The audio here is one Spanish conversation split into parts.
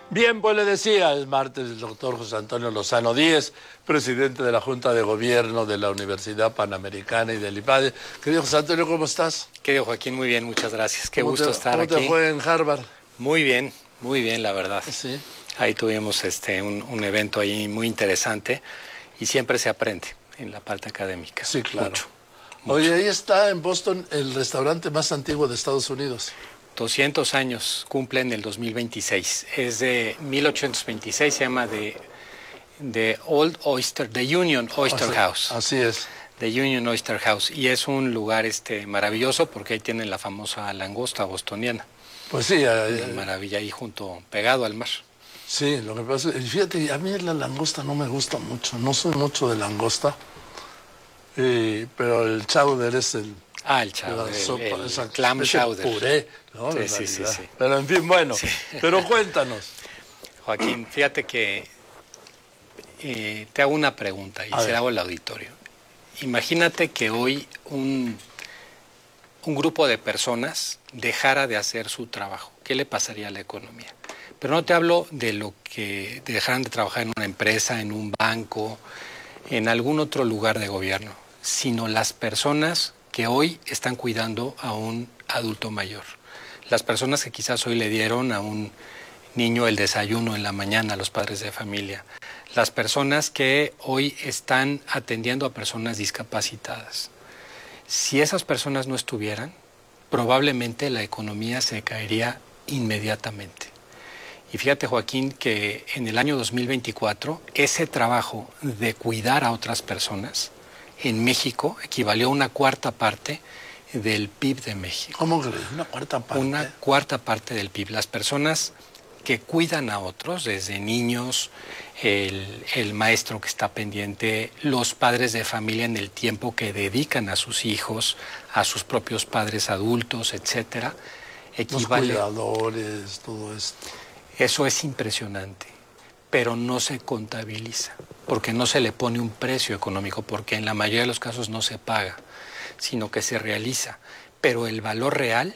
Bien, pues le decía el martes el doctor José Antonio Lozano Díez, presidente de la Junta de Gobierno de la Universidad Panamericana y del IPADE. Querido José Antonio, ¿cómo estás? Querido Joaquín, muy bien, muchas gracias. Qué gusto estar aquí. ¿Cómo te fue en Harvard? Muy bien, la verdad. Sí. Ahí tuvimos un evento ahí muy interesante y siempre se aprende en la parte académica. Sí, claro. Mucho. Oye, ahí está en Boston el restaurante más antiguo de Estados Unidos. 200 años cumple en el 2026. Es de 1826, se llama The Union Oyster House. Así es. The Union Oyster House. Y es un lugar maravilloso porque ahí tienen la famosa langosta bostoniana. Pues sí. Maravilla, ahí pegado al mar. Sí, lo que pasa es, fíjate, a mí la langosta no me gusta mucho, no soy mucho de langosta, pero el chowder es el chowder, el clam chowder. Puré, ¿no? Sí. Pero en fin, bueno, sí. Pero cuéntanos. Joaquín, fíjate que te hago una pregunta y se la hago al auditorio. Imagínate que hoy un grupo de personas dejara de hacer su trabajo. ¿Qué le pasaría a la economía? Pero no te hablo de lo que dejaran de trabajar en una empresa, en un banco, en algún otro lugar de gobierno, sino las personas que hoy están cuidando a un adulto mayor. Las personas que quizás hoy le dieron a un niño el desayuno en la mañana, a los padres de familia. Las personas que hoy están atendiendo a personas discapacitadas. Si esas personas no estuvieran, probablemente la economía se caería inmediatamente. Y fíjate, Joaquín, que en el año 2024 ese trabajo de cuidar a otras personas en México equivalió a una cuarta parte del PIB de México. ¿Cómo crees? ¿Una cuarta parte? Una cuarta parte del PIB. Las personas que cuidan a otros, desde niños, el maestro que está pendiente, los padres de familia en el tiempo que dedican a sus hijos, a sus propios padres adultos, etcétera, equivale. Los cuidadores, todo esto. Eso es impresionante, pero no se contabiliza, porque no se le pone un precio económico, porque en la mayoría de los casos no se paga, sino que se realiza. Pero el valor real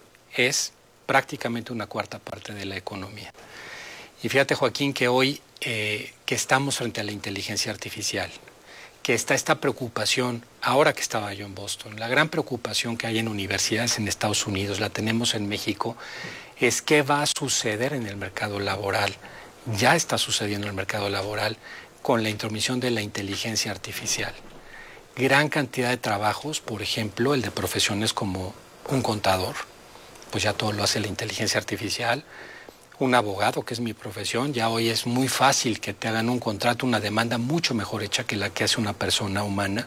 es prácticamente una cuarta parte de la economía. Y fíjate, Joaquín, que hoy que estamos frente a la inteligencia artificial, que está esta preocupación, ahora que estaba yo en Boston, la gran preocupación que hay en universidades en Estados Unidos, la tenemos en México, es qué va a suceder en el mercado laboral. Ya está sucediendo en el mercado laboral con la intromisión de la inteligencia artificial. Gran cantidad de trabajos, por ejemplo, el de profesiones como un contador, pues ya todo lo hace la inteligencia artificial. Un abogado, que es mi profesión, ya hoy es muy fácil que te hagan un contrato, una demanda mucho mejor hecha que la que hace una persona humana.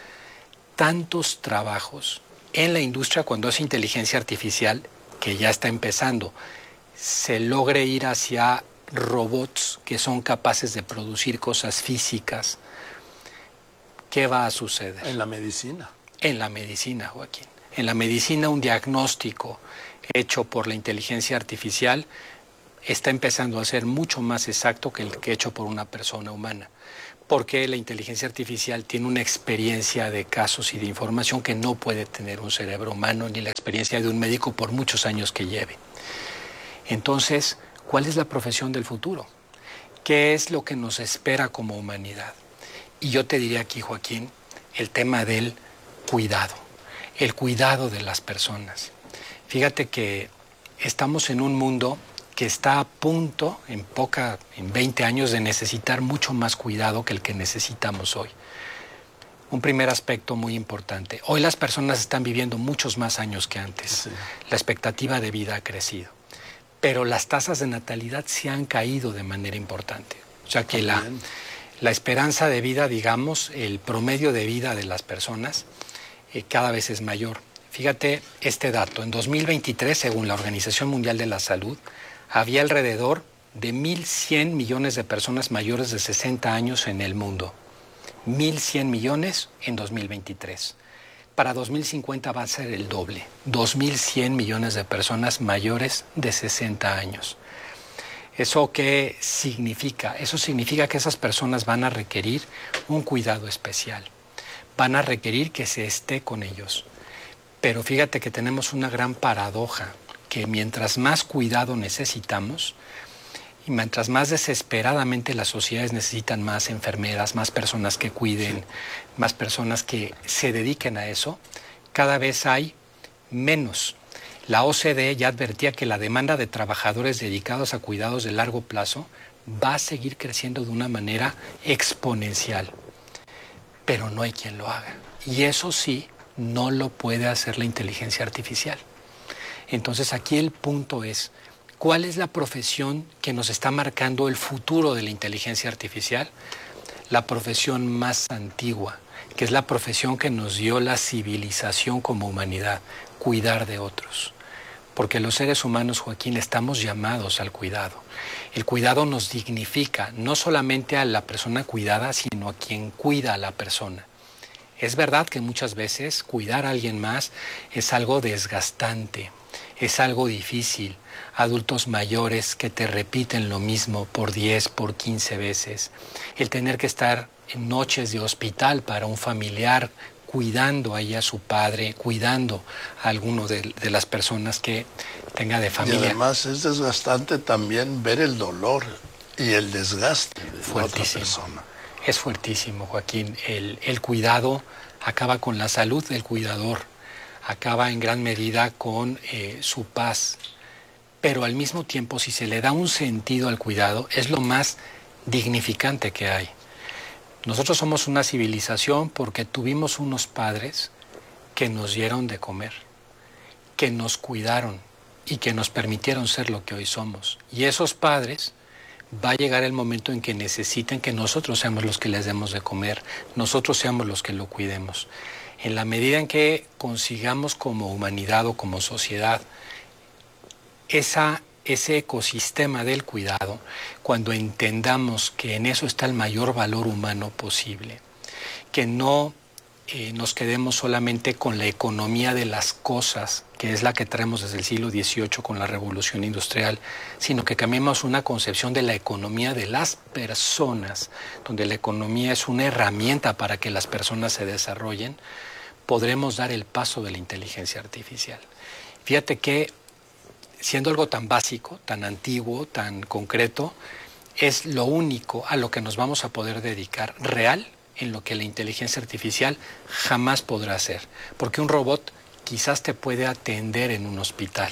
Tantos trabajos en la industria cuando es inteligencia artificial, que ya está empezando, se logre ir hacia robots que son capaces de producir cosas físicas. ¿Qué va a suceder? En la medicina. En la medicina, Joaquín. En la medicina, un diagnóstico hecho por la inteligencia artificial está empezando a ser mucho más exacto que el que hecho por una persona humana, porque la inteligencia artificial tiene una experiencia de casos y de información que no puede tener un cerebro humano ni la experiencia de un médico por muchos años que lleve. Entonces, ¿cuál es la profesión del futuro? ¿Qué es lo que nos espera como humanidad? Y yo te diría aquí, Joaquín, el tema del cuidado, el cuidado de las personas. Fíjate que estamos en un mundo que está a punto, en 20 años, de necesitar mucho más cuidado que el que necesitamos hoy. Un primer aspecto muy importante. Hoy las personas están viviendo muchos más años que antes. Sí. La expectativa de vida ha crecido. Pero las tasas de natalidad se han caído de manera importante. O sea que la esperanza de vida, digamos, el promedio de vida de las personas cada vez es mayor. Fíjate este dato. En 2023, según la Organización Mundial de la Salud, había alrededor de 1.100 millones de personas mayores de 60 años en el mundo. 1.100 millones en 2023. Para 2050 va a ser el doble. 2.100 millones de personas mayores de 60 años. ¿Eso qué significa? Eso significa que esas personas van a requerir un cuidado especial. Van a requerir que se esté con ellos. Pero fíjate que tenemos una gran paradoja, que mientras más cuidado necesitamos, Y mientras más desesperadamente las sociedades necesitan más enfermeras, más personas que cuiden, más personas que se dediquen a eso, cada vez hay menos. La OCDE ya advertía que la demanda de trabajadores dedicados a cuidados de largo plazo va a seguir creciendo de una manera exponencial, pero no hay quien lo haga. Y eso sí, no lo puede hacer la inteligencia artificial. Entonces aquí el punto es, ¿cuál es la profesión que nos está marcando el futuro de la inteligencia artificial? La profesión más antigua, que es la profesión que nos dio la civilización como humanidad, cuidar de otros. Porque los seres humanos, Joaquín, estamos llamados al cuidado. El cuidado nos dignifica, no solamente a la persona cuidada, sino a quien cuida a la persona. Es verdad que muchas veces cuidar a alguien más es algo desgastante, es algo difícil. Adultos mayores que te repiten lo mismo por 10, por 15 veces. El tener que estar en noches de hospital para un familiar, cuidando ahí a su padre, cuidando a alguno de las personas que tenga de familia. Y además es desgastante también ver el dolor y el desgaste de la otra persona. Es fuertísimo, Joaquín. El cuidado acaba con la salud del cuidador, acaba en gran medida con su paz. Pero al mismo tiempo, si se le da un sentido al cuidado, es lo más dignificante que hay. Nosotros somos una civilización porque tuvimos unos padres que nos dieron de comer, que nos cuidaron y que nos permitieron ser lo que hoy somos. Y esos padres, va a llegar el momento en que necesiten que nosotros seamos los que les demos de comer, nosotros seamos los que lo cuidemos. En la medida en que consigamos como humanidad o como sociedad ese ecosistema del cuidado, cuando entendamos que en eso está el mayor valor humano posible, que no nos quedemos solamente con la economía de las cosas, que es la que traemos desde el siglo XVIII con la Revolución Industrial, sino que cambiemos una concepción de la economía de las personas, donde la economía es una herramienta para que las personas se desarrollen, podremos dar el paso de la inteligencia artificial. Fíjate que siendo algo tan básico, tan antiguo, tan concreto, es lo único a lo que nos vamos a poder dedicar real, en lo que la inteligencia artificial jamás podrá hacer. Porque un robot quizás te puede atender en un hospital,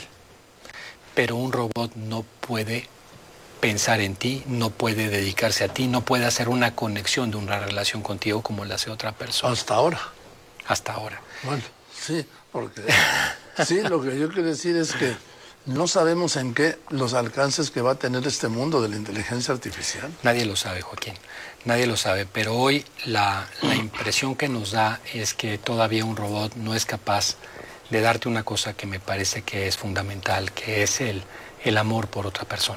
pero un robot no puede pensar en ti, no puede dedicarse a ti, no puede hacer una conexión de una relación contigo como la hace otra persona. Hasta ahora. Hasta ahora. Bueno, sí, porque sí, lo que yo quiero decir es que no sabemos en qué los alcances que va a tener este mundo de la inteligencia artificial. Nadie lo sabe, Joaquín, nadie lo sabe, pero hoy la impresión que nos da es que todavía un robot no es capaz de darte una cosa que me parece que es fundamental, que es el amor por otra persona.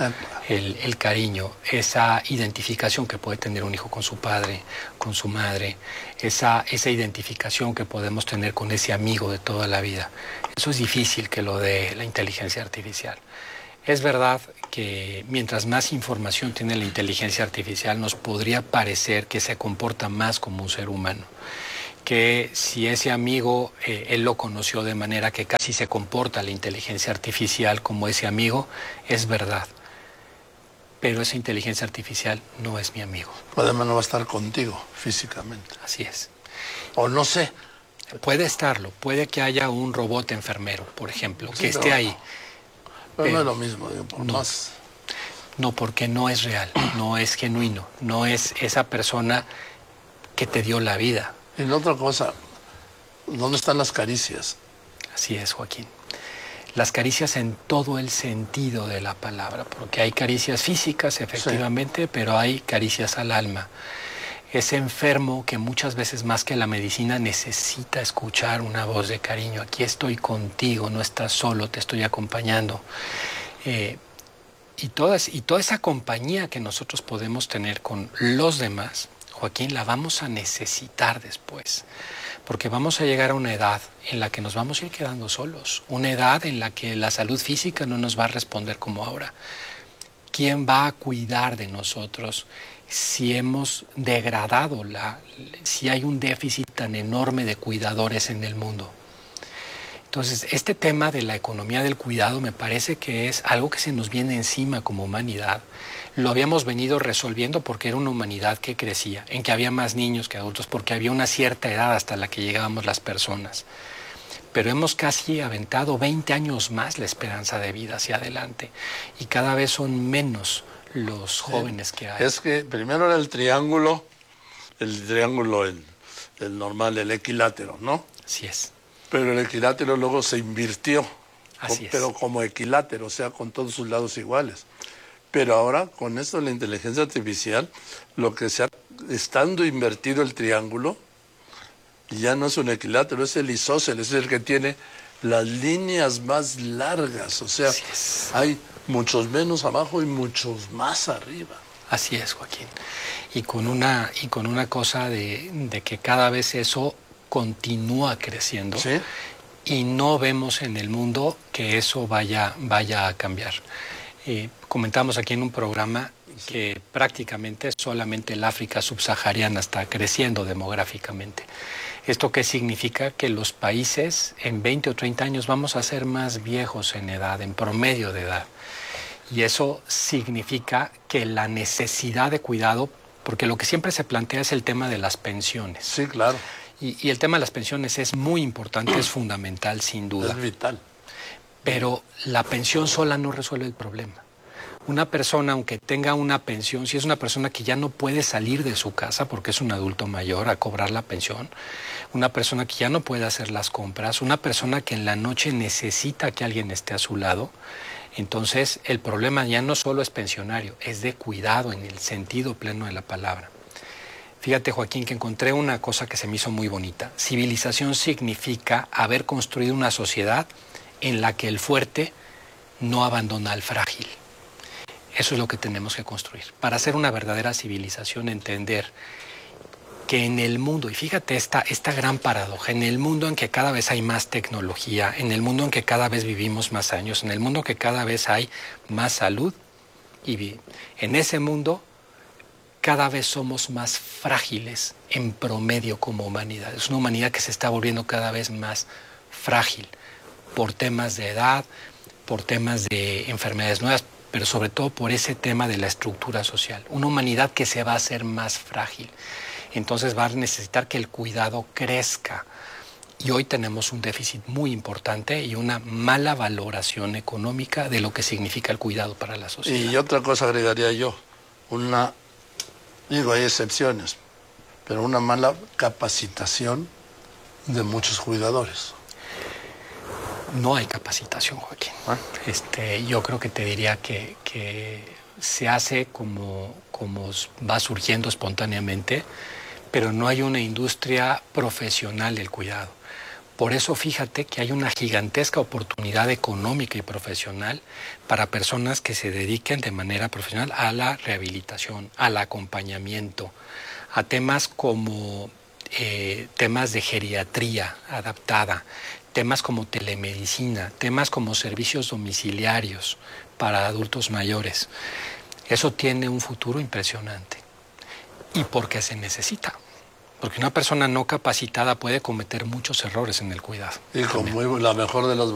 El cariño, esa identificación que puede tener un hijo con su padre, con su madre, esa identificación que podemos tener con ese amigo de toda la vida. Eso es difícil que lo dé la inteligencia artificial. Es verdad que mientras más información tiene la inteligencia artificial, nos podría parecer que se comporta más como un ser humano. Que si ese amigo, él lo conoció de manera que casi se comporta la inteligencia artificial como ese amigo, es verdad. Pero esa inteligencia artificial no es mi amigo. Además no va a estar contigo físicamente. Así es. O no sé. Puede estarlo, puede que haya un robot enfermero, por ejemplo, Sí, que esté ahí. Pero no es lo mismo, digo, por más. No, porque no es real, no es genuino, no es esa persona que te dio la vida. Y la otra cosa, ¿dónde están las caricias? Así es, Joaquín. Las caricias en todo el sentido de la palabra, porque hay caricias físicas, efectivamente, sí, pero hay caricias al alma. Ese enfermo que muchas veces más que la medicina necesita escuchar una voz de cariño. Aquí estoy contigo, no estás solo, te estoy acompañando. Y toda esa compañía que nosotros podemos tener con los demás, Joaquín, la vamos a necesitar después. Porque vamos a llegar a una edad en la que nos vamos a ir quedando solos. Una edad en la que la salud física no nos va a responder como ahora. ¿Quién va a cuidar de nosotros si hemos degradado, si hay un déficit tan enorme de cuidadores en el mundo? Entonces, este tema de la economía del cuidado me parece que es algo que se nos viene encima como humanidad. Lo habíamos venido resolviendo porque era una humanidad que crecía, en que había más niños que adultos, porque había una cierta edad hasta la que llegábamos las personas. Pero hemos casi aventado 20 años más la esperanza de vida hacia adelante y cada vez son menos los jóvenes que hay. Es que primero era el triángulo, el normal, el equilátero, ¿no? Así es. Pero el equilátero luego se invirtió, Así es. pero como equilátero, o sea, con todos sus lados iguales. Pero ahora, con esto de la inteligencia artificial, lo que se ha, estando invertido el triángulo, ya no es un equilátero, es el isósceles, es el que tiene las líneas más largas, o sea, hay muchos menos abajo y muchos más arriba. Así es, Joaquín. Y con una cosa de que cada vez eso continúa creciendo. ¿Sí? Y no vemos en el mundo que eso vaya a cambiar. Comentamos aquí en un programa que prácticamente solamente el África subsahariana está creciendo demográficamente. ¿Esto qué significa? Que los países en 20 o 30 años vamos a ser más viejos en edad, en promedio de edad. Y eso significa que la necesidad de cuidado, porque lo que siempre se plantea es el tema de las pensiones. Sí, claro. Y el tema de las pensiones es muy importante, es fundamental, sin duda. Es vital. Pero la pensión sola no resuelve el problema. Una persona, aunque tenga una pensión, si es una persona que ya no puede salir de su casa porque es un adulto mayor a cobrar la pensión, una persona que ya no puede hacer las compras, una persona que en la noche necesita que alguien esté a su lado, entonces el problema ya no solo es pensionario, es de cuidado en el sentido pleno de la palabra. Fíjate, Joaquín, que encontré una cosa que se me hizo muy bonita. Civilización significa haber construido una sociedad en la que el fuerte no abandona al frágil. Eso es lo que tenemos que construir. Para hacer una verdadera civilización, entender que en el mundo, y fíjate esta gran paradoja, en el mundo en que cada vez hay más tecnología, en el mundo en que cada vez vivimos más años, en el mundo en que cada vez hay más salud, y en ese mundo cada vez somos más frágiles en promedio como humanidad. Es una humanidad que se está volviendo cada vez más frágil por temas de edad, por temas de enfermedades nuevas, pero sobre todo por ese tema de la estructura social. Una humanidad que se va a hacer más frágil. Entonces va a necesitar que el cuidado crezca. Y hoy tenemos un déficit muy importante y una mala valoración económica de lo que significa el cuidado para la sociedad. Y otra cosa agregaría yo, hay excepciones, pero una mala capacitación de muchos cuidadores. No hay capacitación, Joaquín. Yo creo que te diría que se hace como va surgiendo espontáneamente, pero no hay una industria profesional del cuidado. Por eso fíjate que hay una gigantesca oportunidad económica y profesional para personas que se dediquen de manera profesional a la rehabilitación, al acompañamiento, a temas como temas de geriatría adaptada, temas como telemedicina, temas como servicios domiciliarios para adultos mayores. Eso tiene un futuro impresionante. Y porque se necesita. Porque una persona no capacitada puede cometer muchos errores en el cuidado. Y con la mejor de las